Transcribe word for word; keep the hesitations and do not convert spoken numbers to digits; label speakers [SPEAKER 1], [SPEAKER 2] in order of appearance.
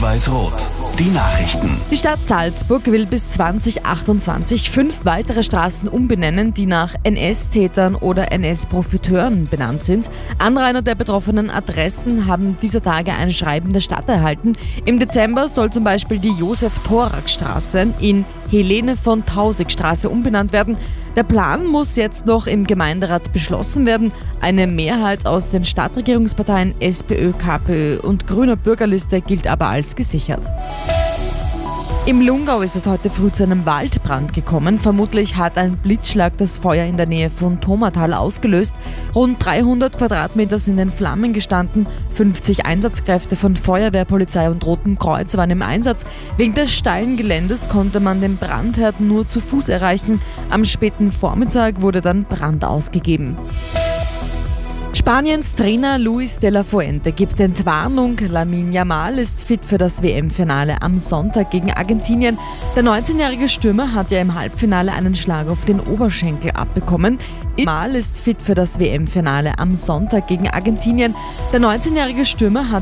[SPEAKER 1] Rot-Weiß-Rot. Die Nachrichten.
[SPEAKER 2] Die Stadt Salzburg will bis zwanzig achtundzwanzig fünf weitere Straßen umbenennen, die nach N S-Tätern oder N S-Profiteuren benannt sind. Anrainer der betroffenen Adressen haben dieser Tage ein Schreiben der Stadt erhalten. Im Dezember soll zum Beispiel die Josef-Thorak-Straße in Helene von Tausig-Straße umbenannt werden. Der Plan muss jetzt noch im Gemeinderat beschlossen werden. Eine Mehrheit aus den Stadtregierungsparteien SPÖ, KPÖ und Grüner Bürgerliste gilt aber als gesichert. Im Lungau ist es heute früh zu einem Waldbrand gekommen. Vermutlich hat ein Blitzschlag das Feuer in der Nähe von Thomatal ausgelöst. Rund dreihundert Quadratmeter sind in Flammen gestanden. fünfzig Einsatzkräfte von Feuerwehr, Polizei und Rotem Kreuz waren im Einsatz. Wegen des steilen Geländes konnte man den Brandherd nur zu Fuß erreichen. Am späten Vormittag wurde dann Brand ausgegeben. Spaniens Trainer Luis de la Fuente gibt Entwarnung. Lamine Yamal ist fit für das W M-Finale am Sonntag gegen Argentinien. Der neunzehnjährige Stürmer hat ja im Halbfinale einen Schlag auf den Oberschenkel abbekommen. Yamal ist fit für das W M-Finale am Sonntag gegen Argentinien. Der neunzehnjährige Stürmer hat